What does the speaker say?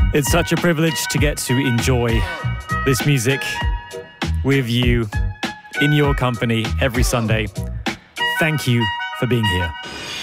It's such a privilege to get to enjoy this music with you in your company every Sunday. Thank you for being here.